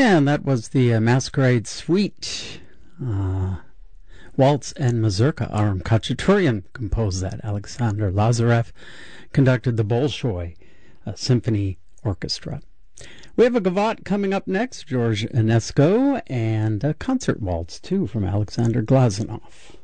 And that was the Masquerade Suite. Waltz and Mazurka. Aram Khachaturian composed that. Alexander Lazarev conducted the Bolshoi Symphony Orchestra. We have a gavotte coming up next, George Enesco, and a concert waltz, too, from Alexander Glazunov.